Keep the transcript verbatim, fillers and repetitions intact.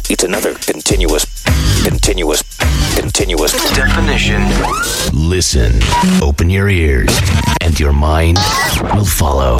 It's another continuous, continuous, continuous definition. Listen, open your ears, and your mind will follow.